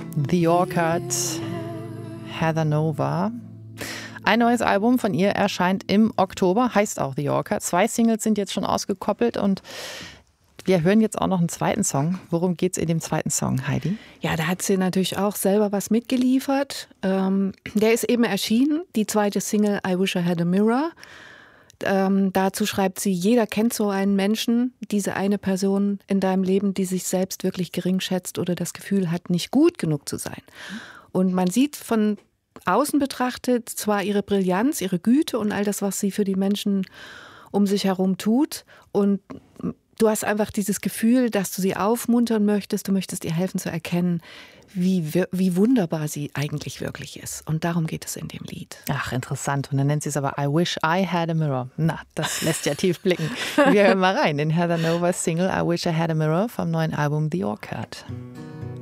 The Orchard, Heather Nova. Ein neues Album von ihr erscheint im Oktober, heißt auch The Orchard. 2 Singles sind jetzt schon ausgekoppelt und wir hören jetzt auch noch einen zweiten Song. Worum geht es in dem zweiten Song, Heidi? Ja, da hat sie natürlich auch selber was mitgeliefert. Der ist eben erschienen, die zweite Single I Wish I Had a Mirror. Dazu schreibt sie, jeder kennt so einen Menschen, diese eine Person in deinem Leben, die sich selbst wirklich gering schätzt oder das Gefühl hat, nicht gut genug zu sein. Und man sieht von außen betrachtet zwar ihre Brillanz, ihre Güte und all das, was sie für die Menschen um sich herum tut. Und du hast einfach dieses Gefühl, dass du sie aufmuntern möchtest, du möchtest ihr helfen zu erkennen, wie wunderbar sie eigentlich wirklich ist. Und darum geht es in dem Lied. Ach, interessant. Und dann nennt sie es aber I Wish I Had a Mirror. Na, das lässt ja tief blicken. Wir hören mal rein in Heather Nova's Single I Wish I Had a Mirror vom neuen Album The Orchard.